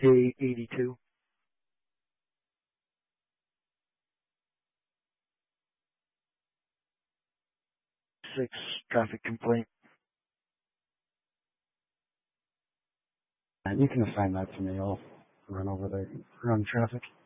K82. 6 traffic complaint. You can assign that to me. I'll run over there, run traffic.